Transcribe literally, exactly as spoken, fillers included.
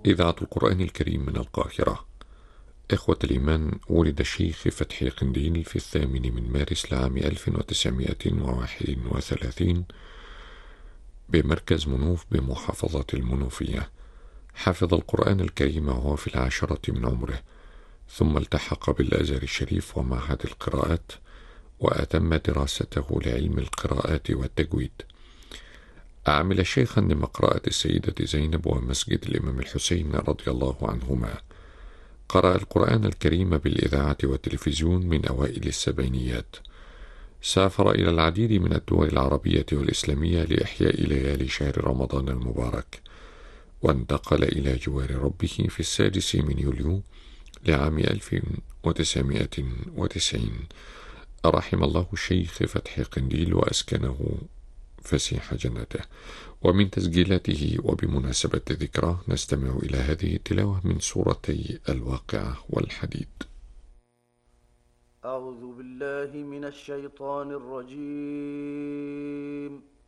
إذاعة القرآن الكريم من القاهرة. إخوة الإيمان، ولد الشيخ فتحي قنديل في الثامن من مارس لعام ألف وتسعمائة وواحد وثلاثين بمركز منوف بمحافظة المنوفية. حفظ القرآن الكريم وهو في العاشرة من عمره، ثم التحق بالأزهر الشريف ومعهد القراءات، وأتم دراسته لعلم القراءات والتجويد. عمل شيخا لمقرأة السيدة زينب ومسجد الإمام الحسين رضي الله عنهما. قرأ القرآن الكريم بالإذاعة والتلفزيون من أوائل السبعينيات. سافر إلى العديد من الدول العربية والإسلامية لإحياء ليالي شهر رمضان المبارك، وانتقل إلى جوار ربه في السادس من يوليو لعام ألف وتسعمائة وتسعين. رحم الله الشيخ فتحي قنديل وأسكنه فسيح جنته. ومن تسجيلاته وبمناسبة ذكراه نستمع إلى هذه التلاوة من سورتي الواقعة والحديد. أعوذ بالله من الشيطان الرجيم.